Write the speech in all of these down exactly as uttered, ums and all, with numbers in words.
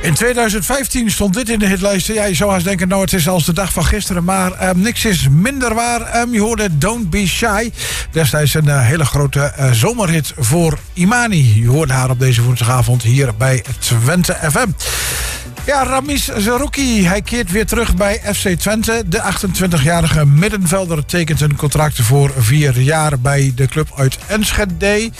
In tweeduizend vijftien stond dit in de hitlijsten. Ja, je zou haast denken, nou het is als de dag van gisteren. Maar um, niks is minder waar. Um, je hoorde Don't Be Shy. Destijds een uh, hele grote uh, zomerhit voor Imani. Je hoorde haar op deze woensdagavond hier bij Twente F M. Ja, Ramiz Zerouki, hij keert weer terug bij F C Twente. De achtentwintigjarige middenvelder tekent een contract voor vier jaar bij de club uit Enschede.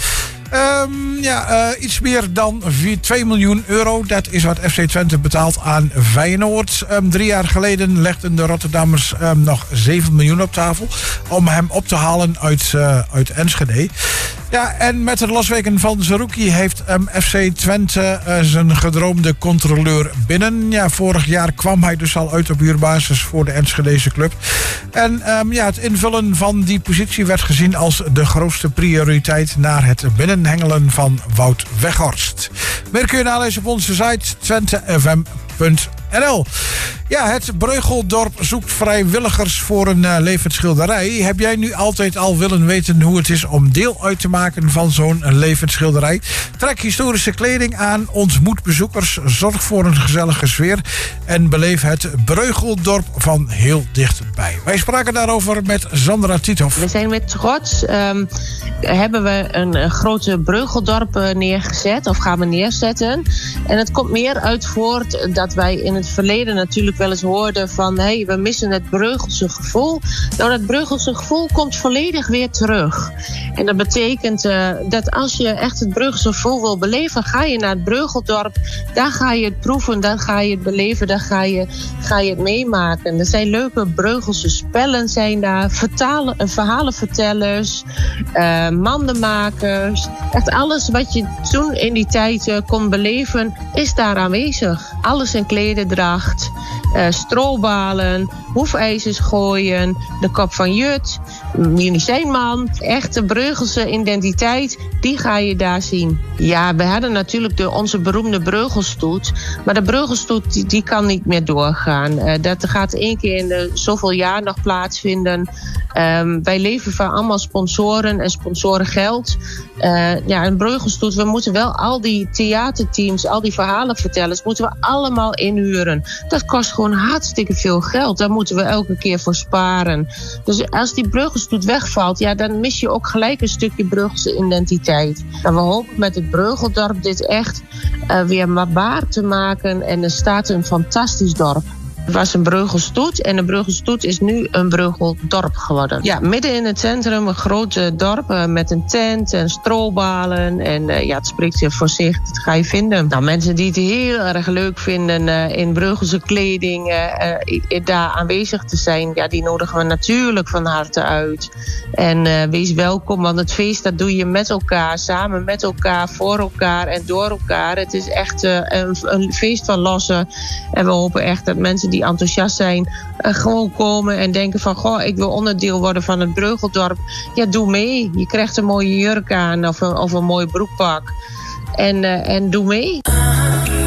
Um, ja, uh, iets meer dan twee miljoen euro. Dat is wat F C Twente betaalt aan Feyenoord. Um, drie jaar geleden legden de Rotterdammers um, nog zeven miljoen op tafel om hem op te halen uit, uh, uit Enschede. Ja, en met het losweken van Zerouki heeft um, F C Twente uh, zijn gedroomde controleur binnen. Ja, vorig jaar kwam hij dus al uit op huurbasis voor de Enschedese club. En um, ja, het invullen van die positie werd gezien als de grootste prioriteit naar het binnenhengelen van Wout Weghorst. Meer kun je nalezen op onze site twente f m punt n l. Ja, het Breugeldorp zoekt vrijwilligers voor een uh, levensschilderij. Heb jij nu altijd al willen weten hoe het is om deel uit te maken van zo'n levensschilderij? Trek historische kleding aan, ontmoet bezoekers, zorg voor een gezellige sfeer en beleef het Breugeldorp van heel dichtbij. Wij spraken daarover met Sandra Tiethoff. We zijn met trots, um, hebben we een, een grote Breugeldorp neergezet of gaan we neerzetten. En het komt meer uit voort dat wij in het verleden natuurlijk wel eens hoorden van hé, hey, we missen het Breugelse gevoel. Nou, dat Breugelse gevoel komt volledig weer terug. En dat betekent uh, dat als je echt het Breugelse gevoel wil beleven, ga je naar het Breugeldorp. Daar ga je het proeven, daar ga je het beleven, daar ga je, ga je het meemaken. Er zijn leuke Breugelse spellen zijn daar, vertalen, uh, verhalenvertellers, uh, mandenmakers. Echt alles wat je toen in die tijd uh, kon beleven, is daar aanwezig. Alles in klederdracht, uh, strobalen, hoefijzers gooien, de kop van Jut, Mini Steenman. Echte Breugelse identiteit, die ga je daar zien. Ja, we hadden natuurlijk de, onze beroemde Breugelstoet. Maar de Breugelstoet die, die kan niet meer doorgaan. Uh, dat gaat één keer in de zoveel jaar nog plaatsvinden. Um, wij leven van allemaal sponsoren en sponsorengeld. Uh, ja, een Breugelstoet, we moeten wel al die theaterteams, al die verhalenvertellers, moeten we allemaal inhuren. Dat kost gewoon hartstikke veel geld. Daar moeten we elke keer voor sparen. Dus als die Breugelstoet wegvalt, ja, dan mis je ook gelijk een stukje Breugelse identiteit. En we hopen met het Breugeldorp dit echt uh, weer maar waar te maken. En er staat een fantastisch dorp. Het was een Breugelstoet en de Breugelstoet is nu een Breugeldorp geworden. Ja, midden in het centrum een groot dorp uh, met een tent en strobalen. En uh, ja, het spreekt voor zich, dat ga je vinden. Nou, mensen die het heel erg leuk vinden uh, in Breugelse kleding uh, uh, daar aanwezig te zijn, ja, die nodigen we natuurlijk van harte uit. En uh, wees welkom, want het feest dat doe je met elkaar, samen met elkaar, voor elkaar en door elkaar. Het is echt uh, een, een feest van lossen. En we hopen echt dat mensen die enthousiast zijn, uh, gewoon komen en denken van, goh, ik wil onderdeel worden van het Breugeldorp. Ja, doe mee. Je krijgt een mooie jurk aan of een, of een mooi broekpak. En, uh, en doe mee.